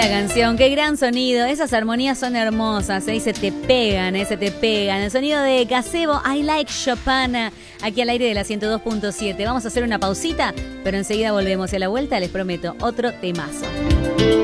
linda canción, qué gran sonido. Esas armonías son hermosas, se te pegan, se te pegan. El sonido de Gazebo, I Like Chopin, aquí al aire de la 102.7. Vamos a hacer una pausita, pero enseguida volvemos. Y a la vuelta les prometo otro temazo.